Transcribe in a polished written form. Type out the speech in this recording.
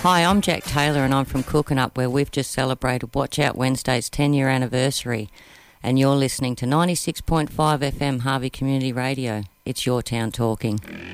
Hi, I'm Jack Taylor and I'm from Cooking Up, where we've just celebrated Watch Out Wednesday's 10-year anniversary, and you're listening to 96.5 FM Harvey Community Radio. It's your town talking.